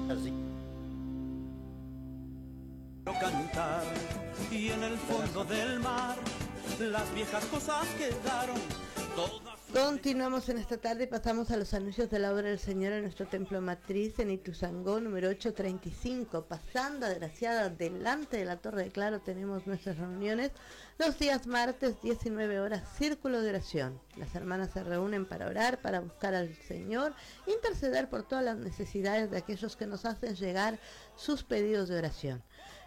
Así. Cantar y en el fondo del mar las viejas cosas quedaron todas. Continuamos en esta tarde y pasamos a los anuncios de la obra del Señor en nuestro templo matriz en Ituzaingó, número 835. Pasando agraciada delante de la Torre de Claro, tenemos nuestras reuniones los días martes, 19 horas, círculo de oración. Las hermanas se reúnen para orar, para buscar al Señor, interceder por todas las necesidades de aquellos que nos hacen llegar sus pedidos de oración.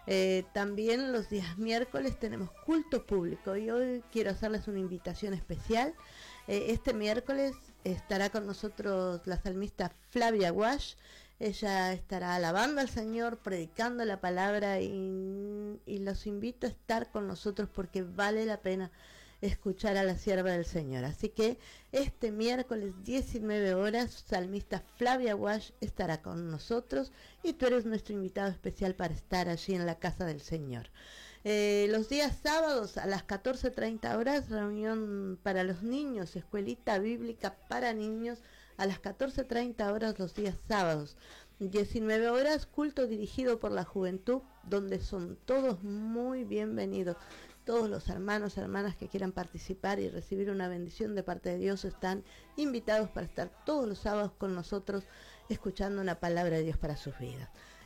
También los días miércoles tenemos culto público y hoy quiero hacerles una invitación especial. Este miércoles estará con nosotros la salmista Flavia Wash. Ella estará alabando al Señor, predicando la palabra y los invito a estar con nosotros porque vale la pena escuchar a la sierva del Señor. Así que este miércoles 19 horas, salmista Flavia Wash estará con nosotros y tú eres nuestro invitado especial para estar allí en la casa del Señor. Los días sábados a las 14:30 horas, reunión para los niños, escuelita bíblica para niños a las 14:30 horas los días sábados. 19 horas, culto dirigido por la juventud, donde son todos muy bienvenidos. Todos los hermanos, hermanas que quieran participar y recibir una bendición de parte de Dios están invitados para estar todos los sábados con nosotros escuchando una palabra de Dios para sus vidas.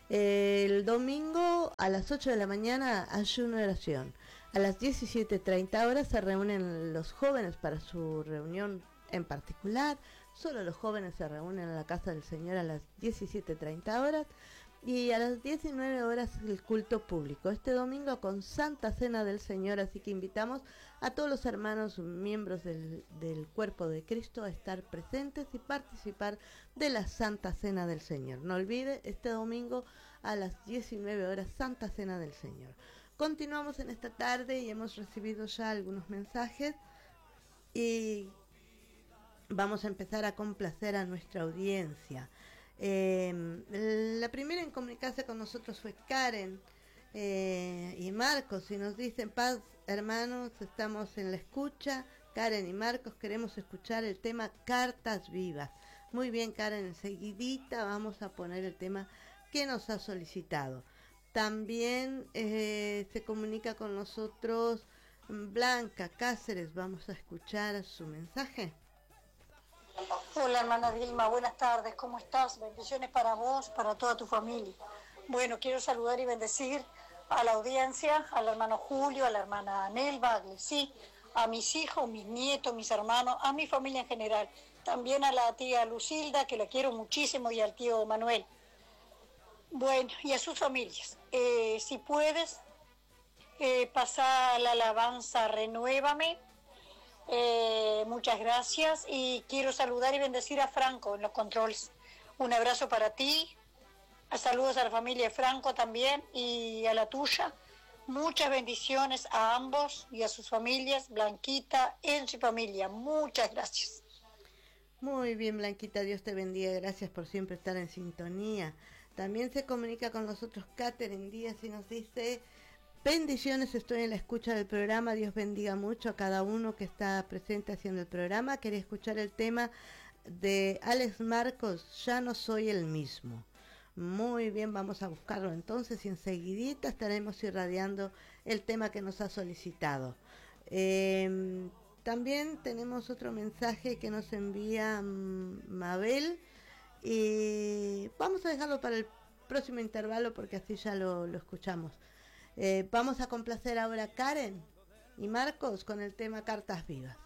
El domingo a las 8 de la mañana, ayuno de oración. A las 17:30 horas se reúnen los jóvenes para su reunión en particular. Solo los jóvenes se reúnen en la casa del Señor a las 17:30 horas. Y a las 19 horas el culto público. Este domingo con Santa Cena del Señor, así que invitamos a todos los hermanos miembros del cuerpo de Cristo a estar presentes y participar de la Santa Cena del Señor. No olvide, este domingo a las 19 horas Santa Cena del Señor. Continuamos en esta tarde y hemos recibido ya algunos mensajes y vamos a empezar a complacer a nuestra audiencia. La primera en comunicarse con nosotros fue Karen y Marcos y nos dicen: paz hermanos, estamos en la escucha. Karen y Marcos, queremos escuchar el tema Cartas Vivas. Muy bien, Karen, enseguidita vamos a poner el tema que nos ha solicitado. También se comunica con nosotros Blanca Cáceres, vamos a escuchar su mensaje. Hola hermana Dilma, buenas tardes, ¿cómo estás? Bendiciones para vos, para toda tu familia. Bueno, quiero saludar y bendecir a la audiencia, al hermano Julio, a la hermana Nelva, a Glesí, a mis hijos, mis nietos, mis hermanos, a mi familia en general. También a la tía Lucilda, que la quiero muchísimo, y al tío Manuel. Bueno, y a sus familias. Si puedes, pasar la alabanza Renuévame. Muchas gracias y quiero saludar y bendecir a Franco en los controles. Un abrazo para ti, saludos a la familia de Franco también y a la tuya. Muchas bendiciones a ambos y a sus familias, Blanquita, en su familia. Muchas gracias. Muy bien, Blanquita, Dios te bendiga, gracias por siempre estar en sintonía. También se comunica con nosotros Catherine Díaz y nos dice: bendiciones, estoy en la escucha del programa, Dios bendiga mucho a cada uno que está presente haciendo el programa. Quería escuchar el tema de Alex Marcos, Ya no soy el mismo. Muy bien, vamos a buscarlo entonces y enseguidita estaremos irradiando el tema que nos ha solicitado. También tenemos otro mensaje que nos envía Mabel y vamos a dejarlo para el próximo intervalo porque así ya lo escuchamos. Vamos a complacer ahora a Karen y Marcos con el tema Cartas Vivas.